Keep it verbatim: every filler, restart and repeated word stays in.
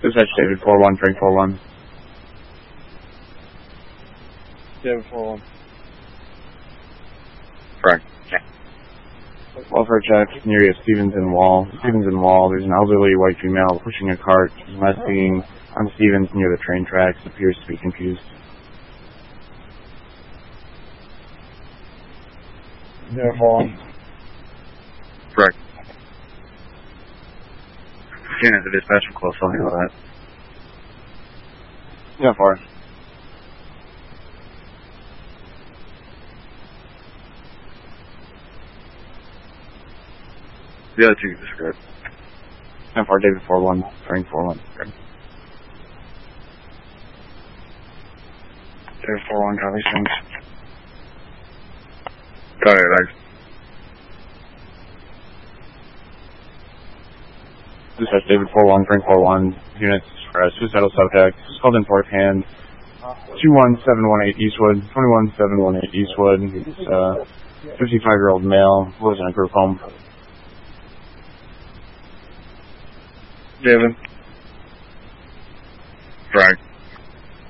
Dispatch David four one, Frank four one. David four one. Frank. Welfare check near you, Stevens and Wall. Stevens and Wall, there's an elderly white female pushing a cart, resting on Stevens near the train tracks, appears to be confused. David four one. Frank. Again, at the dispatch for close, I'll handle that. Yeah, four. The other two you described. Yeah, four, David four one, Frank four one. Okay. David four one, copy, thanks. Got it, thanks. Dispatch David four one, Frank four one, units for uh, suicidal subject, called in fourth hand, two one seven one eight Eastwood, twenty-one seven one eight Eastwood, he's uh, fifty-five-year-old male, lives in a group home. David.